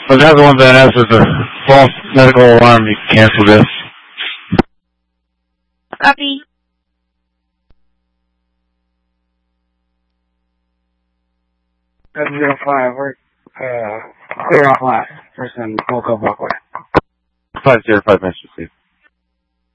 But that's the one that has a false medical alarm. You can cancel this. Copy. That's 05, we're clear off lot. Person woke up walkway. 505 Master Steve.